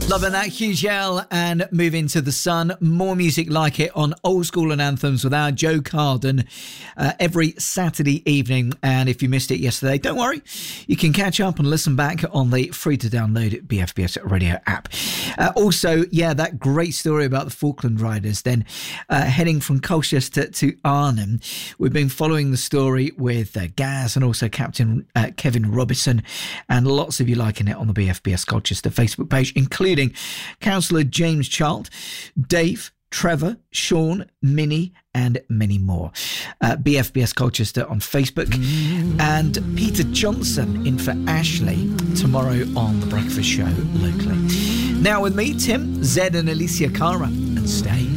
Loving that, Hugel, and Move Into the Sun. More music like it on Old School and Anthems with our Joe Carden every Saturday evening. And if you missed it yesterday, don't worry. You can catch up and listen back on the free-to-download BFBS radio app. Also, that great story about the Falkland Riders, then heading from Colchester to Arnhem. We've been following the story with Gaz and also Captain Kevin Robinson, and lots of you liking it on the BFBS Colchester Facebook page, including Councillor James Child, Dave, Trevor, Sean, Minnie, and many more. BFBS Colchester on Facebook, and Peter Johnson in for Ashley tomorrow on The Breakfast Show locally. Now with me, Tim, Zed and Alicia Cara, and stay.